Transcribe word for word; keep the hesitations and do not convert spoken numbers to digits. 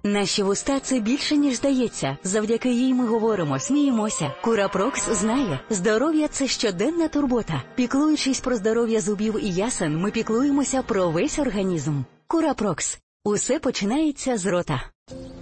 Наші вуста – це більше, ніж здається. Завдяки їй ми говоримо, сміємося. Курапрокс знає, здоров'я – це щоденна турбота. Піклуючись про здоров'я зубів і ясен, ми піклуємося про весь організм. Курапрокс. Усе починається з рота.